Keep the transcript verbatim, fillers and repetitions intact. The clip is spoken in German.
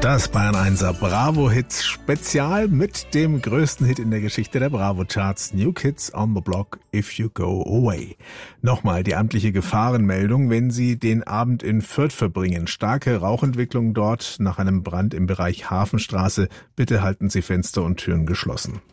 Das Bayern Einser Bravo Hits Spezial mit dem größten Hit in der Geschichte der Bravo Charts, New Kids on the Block, If You Go Away. Nochmal die amtliche Gefahrenmeldung, wenn Sie den Abend in Fürth verbringen. Starke Rauchentwicklung dort nach einem Brand im Bereich Hafenstraße. Bitte halten Sie Fenster und Türen geschlossen.